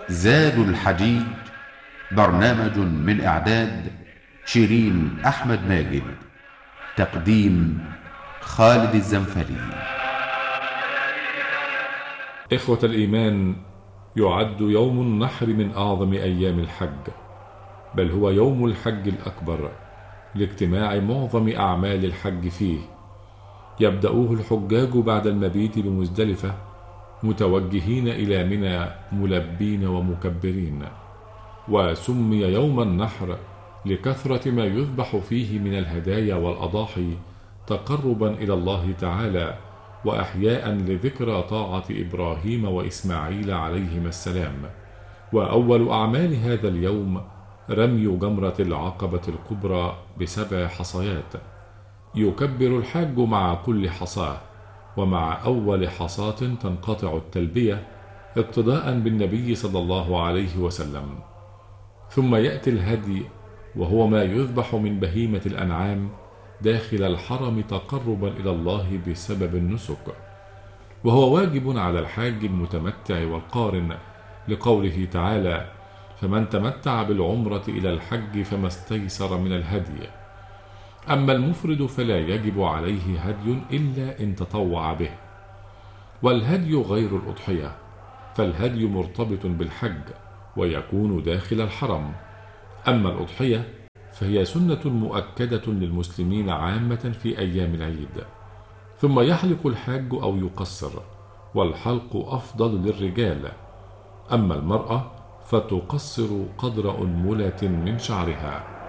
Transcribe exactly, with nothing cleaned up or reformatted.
زاد الحجيج، برنامج من إعداد شيرين أحمد ماجد، تقديم خالد الزنفلي. إخوة الإيمان، يعد يوم النحر من أعظم أيام الحج، بل هو يوم الحج الأكبر لاجتماع معظم أعمال الحج فيه. يبدأوه الحجاج بعد المبيت بمزدلفة متوجهين إلى منى ملبين ومكبرين. وسمي يوم النحر لكثرة ما يذبح فيه من الهدايا والأضاحي تقربا إلى الله تعالى، وأحياء لذكرى طاعة إبراهيم وإسماعيل عليهما السلام. وأول أعمال هذا اليوم رمي جمرة العقبة الكبرى بسبع حصيات. يكبر الحاج مع كل حصاة، ومع أول حصاة تنقطع التلبية اقتداء بالنبي صلى الله عليه وسلم. ثم يأتي الهدي، وهو ما يذبح من بهيمة الأنعام داخل الحرم تقربا إلى الله بسبب النسك، وهو واجب على الحاج المتمتع والقارن، لقوله تعالى: فمن تمتع بالعمرة إلى الحج فما استيسر من الهدي. أما المفرد فلا يجب عليه هدي إلا إن تطوع به. والهدي غير الأضحية، فالهدي مرتبط بالحج ويكون داخل الحرم. أما الأضحية فهي سنة مؤكدة للمسلمين عامة في أيام العيد. ثم يحلق الحاج أو يقصر، والحلق أفضل للرجال. أما المرأة فتقصر قدر أنملة من شعرها.